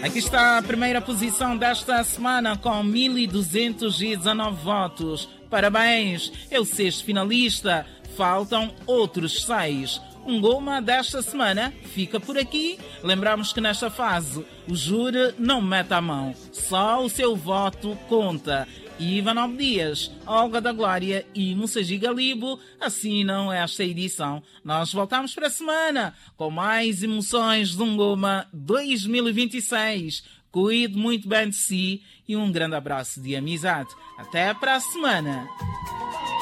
Aqui está a primeira posição desta semana com 1.219 votos. Parabéns, é o sexto finalista. Faltam outros 6. Ngoma desta semana fica por aqui. Lembramos que nesta fase o júri não mete a mão, só o seu voto conta. Ivan Dias, Olga da Glória e Mussagi Galibo assinam esta edição. Nós voltamos para a semana com mais emoções do Ngoma 2026. Cuide muito bem de si e um grande abraço de amizade. Até para a semana.